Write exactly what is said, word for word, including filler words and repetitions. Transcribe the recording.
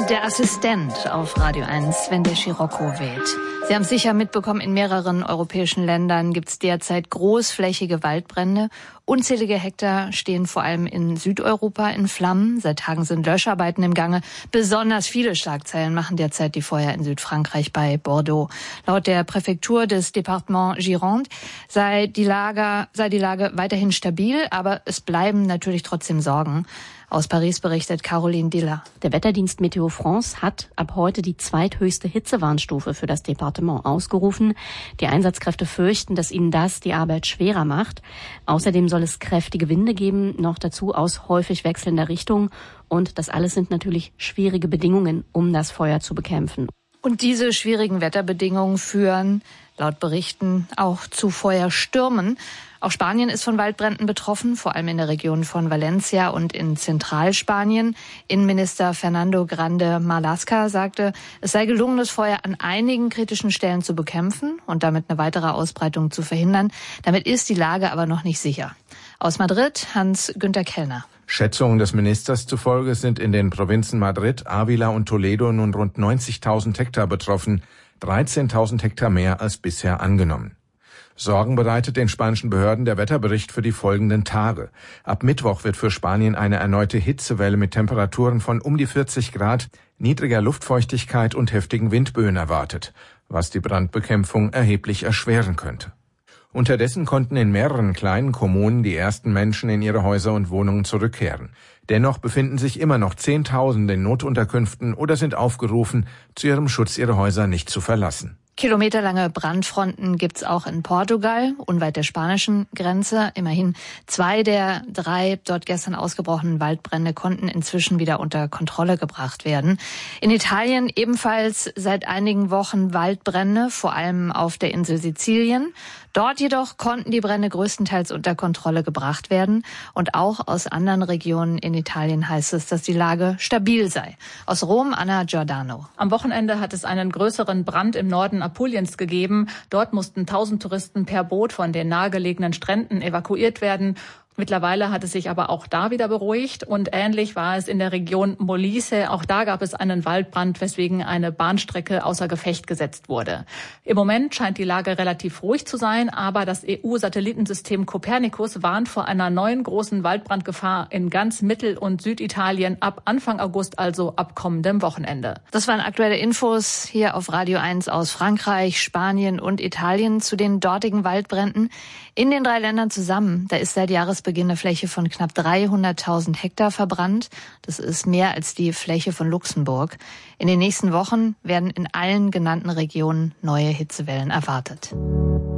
Der Assistent auf Radio eins, wenn der Scirocco weht. Sie haben es sicher mitbekommen, in mehreren europäischen Ländern gibt es derzeit großflächige Waldbrände. Unzählige Hektar stehen vor allem in Südeuropa in Flammen. Seit Tagen sind Löscharbeiten im Gange. Besonders viele Schlagzeilen machen derzeit die Feuer in Südfrankreich bei Bordeaux. Laut der Präfektur des Departements Gironde sei die Lage, sei die Lage weiterhin stabil, aber es bleiben natürlich trotzdem Sorgen. Aus Paris berichtet Caroline Diller. Der Wetterdienst Météo France hat ab heute die zweithöchste Hitzewarnstufe für das Departement ausgerufen. Die Einsatzkräfte fürchten, dass ihnen das die Arbeit schwerer macht. Außerdem soll es kräftige Winde geben, noch dazu aus häufig wechselnder Richtung. Und das alles sind natürlich schwierige Bedingungen, um das Feuer zu bekämpfen. Und diese schwierigen Wetterbedingungen führen laut Berichten auch zu Feuerstürmen. Auch Spanien ist von Waldbränden betroffen, vor allem in der Region von Valencia und in Zentralspanien. Innenminister Fernando Grande Marlaska sagte, es sei gelungen, das Feuer an einigen kritischen Stellen zu bekämpfen und damit eine weitere Ausbreitung zu verhindern. Damit ist die Lage aber noch nicht sicher. Aus Madrid Hans-Günther Kellner. Schätzungen des Ministers zufolge sind in den Provinzen Madrid, Ávila und Toledo nun rund neunzigtausend Hektar betroffen, dreizehntausend Hektar mehr als bisher angenommen. Sorgen bereitet den spanischen Behörden der Wetterbericht für die folgenden Tage. Ab Mittwoch wird für Spanien eine erneute Hitzewelle mit Temperaturen von um die vierzig Grad, niedriger Luftfeuchtigkeit und heftigen Windböen erwartet, was die Brandbekämpfung erheblich erschweren könnte. Unterdessen konnten in mehreren kleinen Kommunen die ersten Menschen in ihre Häuser und Wohnungen zurückkehren. Dennoch befinden sich immer noch Zehntausende in Notunterkünften oder sind aufgerufen, zu ihrem Schutz ihre Häuser nicht zu verlassen. Kilometerlange Brandfronten gibt's auch in Portugal, unweit der spanischen Grenze. Immerhin zwei der drei dort gestern ausgebrochenen Waldbrände konnten inzwischen wieder unter Kontrolle gebracht werden. In Italien ebenfalls seit einigen Wochen Waldbrände, vor allem auf der Insel Sizilien. Dort jedoch konnten die Brände größtenteils unter Kontrolle gebracht werden. Und auch aus anderen Regionen in Italien heißt es, dass die Lage stabil sei. Aus Rom, Anna Giordano. Am Wochenende hat es einen größeren Brand im Norden Apuliens gegeben. Dort mussten tausend Touristen per Boot von den nahegelegenen Stränden evakuiert werden. Mittlerweile hat es sich aber auch da wieder beruhigt und ähnlich war es in der Region Molise. Auch da gab es einen Waldbrand, weswegen eine Bahnstrecke außer Gefecht gesetzt wurde. Im Moment scheint die Lage relativ ruhig zu sein, aber das E U-Satellitensystem Copernicus warnt vor einer neuen großen Waldbrandgefahr in ganz Mittel- und Süditalien ab Anfang August, also ab kommendem Wochenende. Das waren aktuelle Infos hier auf Radio eins aus Frankreich, Spanien und Italien zu den dortigen Waldbränden. In den drei Ländern zusammen, da ist seit Jahresbeginn eine Fläche von knapp dreihunderttausend Hektar verbrannt. Das ist mehr als die Fläche von Luxemburg. In den nächsten Wochen werden in allen genannten Regionen neue Hitzewellen erwartet.